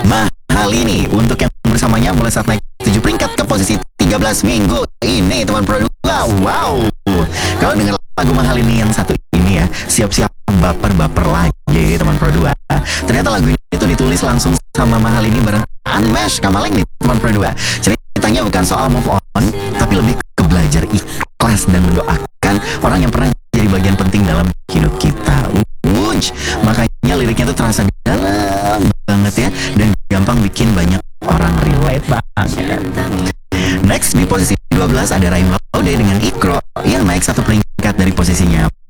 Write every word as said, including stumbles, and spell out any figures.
Mahalini untuk yang bersamanya melesat naik tujuh peringkat ke posisi tiga belas minggu ini teman Pro dua. Wow, kalau dengar lagu Mahalini yang satu ini ya, siap-siap baper-baper lagi teman Pro dua. Ternyata lagu ini itu ditulis langsung sama Mahalini bareng Unmesh Kamaleng nih teman Pro dua. Ceritanya bukan soal move on, tapi lebih ke belajar ikhlas dan mendoakan orang yang pernah jadi bagian penting dalam hidup kita. Wuj, makanya liriknya tuh terasa dalam banget ya, dan gampang bikin banyak orang relate banget. Next di posisi dua belas ada Rain Laude dengan Ikro yang naik satu peringkat dari posisinya